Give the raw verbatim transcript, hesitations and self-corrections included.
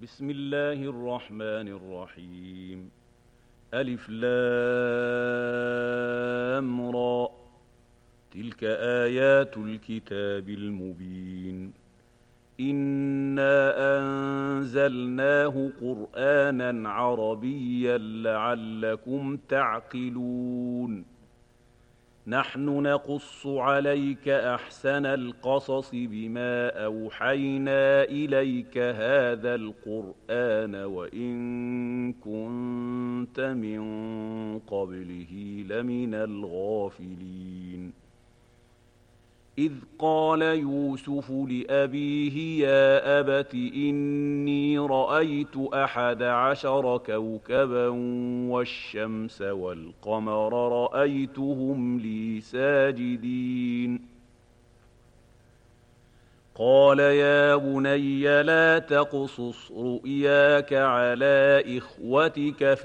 بسم الله الرحمن الرحيم. ألف لام را، تلك آيات الكتاب المبين. إنا أنزلناه قرآنا عربيا لعلكم تعقلون. نحن نقص عليك أحسن القصص بما أوحينا إليك هذا القرآن وإن كنت من قبله لمن الغافلين. إذ قال يوسف لأبيه يا أبت إني رأيت أحد عشر كوكبا والشمس والقمر رأيتهم لي ساجدين. قال يا بني لا تقصص رؤياك على إخوتك